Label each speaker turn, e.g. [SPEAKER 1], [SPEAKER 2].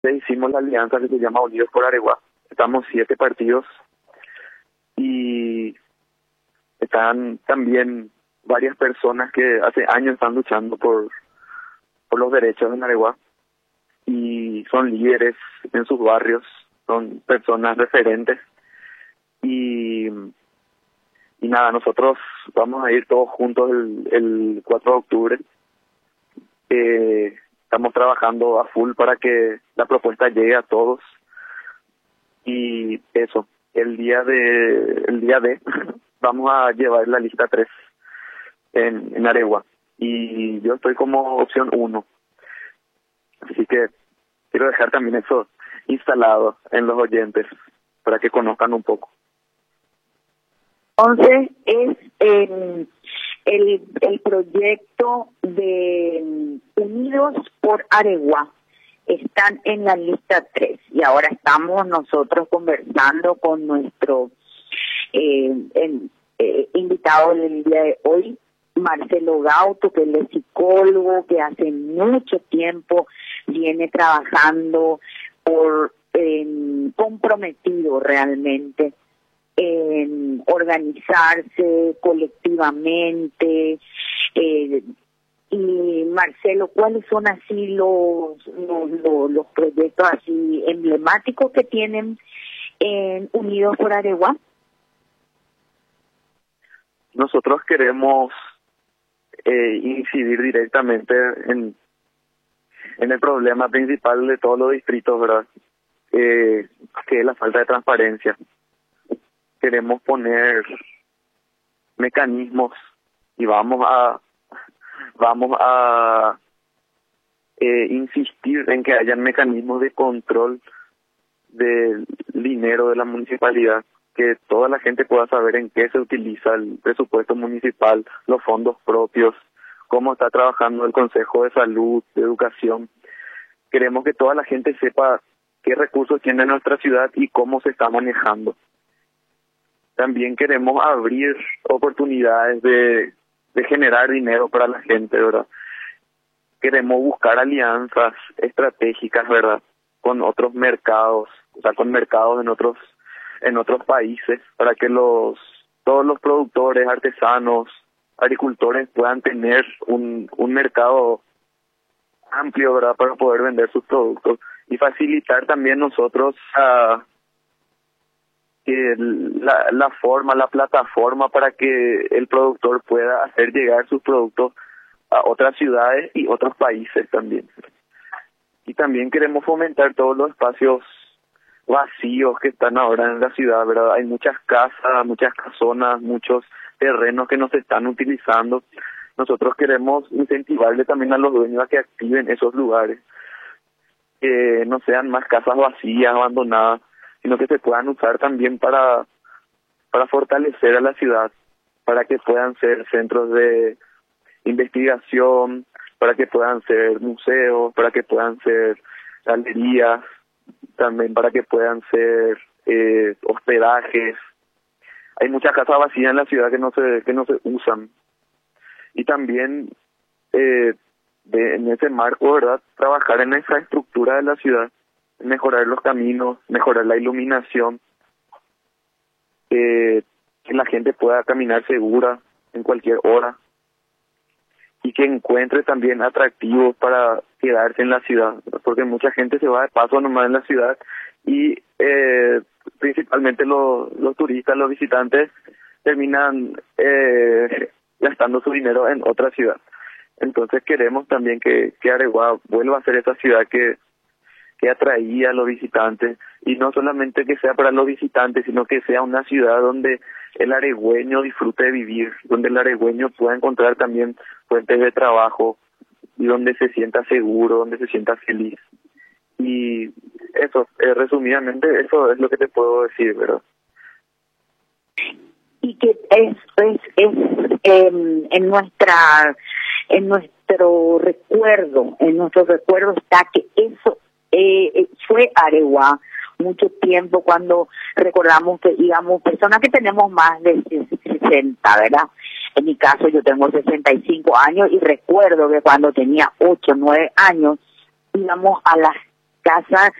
[SPEAKER 1] hicimos la alianza que se llama Unidos por Areguá. Estamos 7 partidos y están también varias personas que hace años están luchando por los derechos en Areguá y son líderes en sus barrios, son personas referentes y nada, nosotros vamos a ir todos juntos el 4 de octubre. Estamos trabajando a full para que la propuesta llegue a todos y eso, el día de vamos a llevar la lista 3 en Areguá y yo estoy como opción 1, así que quiero dejar también eso instalado en los oyentes para que conozcan un poco.
[SPEAKER 2] Entonces es el proyecto de Unidos por Areguá. Están en la lista 3 y ahora estamos nosotros conversando con nuestro invitado del día de hoy, Marcelo Gauto, que él es psicólogo, que hace mucho tiempo viene trabajando comprometido realmente en organizarse colectivamente. Y Marcelo, ¿cuáles son así los proyectos así emblemáticos que tienen en Unidos por Areguá?
[SPEAKER 1] Nosotros queremos incidir directamente en el problema principal de todos los distritos, ¿verdad? Que es la falta de transparencia. Queremos poner mecanismos y vamos a insistir en que hayan mecanismos de control del dinero de la municipalidad, que toda la gente pueda saber en qué se utiliza el presupuesto municipal, los fondos propios, cómo está trabajando el Consejo de Salud, de Educación. Queremos que toda la gente sepa qué recursos tiene nuestra ciudad y cómo se está manejando. También queremos abrir oportunidades de generar dinero para la gente, ¿verdad? Queremos buscar alianzas estratégicas, ¿verdad? Con otros mercados, o sea, con mercados en otros países, para que todos los productores, artesanos, agricultores puedan tener un mercado amplio, ¿verdad? Para poder vender sus productos y facilitar también nosotros la plataforma para que el productor pueda hacer llegar sus productos a otras ciudades y otros países también. Y también queremos fomentar todos los espacios vacíos que están ahora en la ciudad, ¿verdad? Hay muchas casas, muchas casonas, muchos terrenos que no se están utilizando. Nosotros queremos incentivarle también a los dueños a que activen esos lugares, que no sean más casas vacías, abandonadas, sino que se puedan usar también para fortalecer a la ciudad, para que puedan ser centros de investigación, para que puedan ser museos, para que puedan ser galerías, también para que puedan ser hospedajes. Hay muchas casas vacías en la ciudad que no se usan. Y también en ese marco, ¿verdad?, trabajar en la infraestructura de la ciudad, mejorar los caminos, mejorar la iluminación, que la gente pueda caminar segura en cualquier hora y que encuentre también atractivos para quedarse en la ciudad, porque mucha gente se va de paso nomás en la ciudad y principalmente los turistas, los visitantes terminan gastando su dinero en otra ciudad. Entonces queremos también que Areguá vuelva a ser esa ciudad que atraía a los visitantes, y no solamente que sea para los visitantes, sino que sea una ciudad donde el aregüeño disfrute de vivir, donde el aregüeño pueda encontrar también fuentes de trabajo y donde se sienta seguro, donde se sienta feliz. Y eso, resumidamente, eso es lo que te puedo decir, ¿verdad?
[SPEAKER 2] Y que en nuestro recuerdo está que eso fue Areguá mucho tiempo, cuando recordamos que íbamos, personas que tenemos más de 60, ¿verdad? En mi caso yo tengo 65 años y recuerdo que cuando tenía 8, 9 años íbamos a las casa